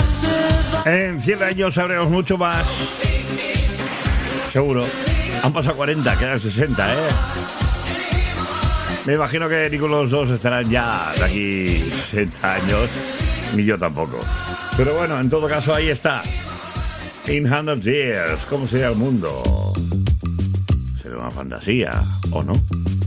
En 100 años sabremos mucho más. Seguro. Han pasado 40, quedan 60, ¿eh? Me imagino que ninguno de los dos estarán ya de aquí 60 años. Ni yo tampoco. Pero bueno, en todo caso, ahí está. In 100 years. ¿Cómo sería el mundo? ¿Será una fantasía o no?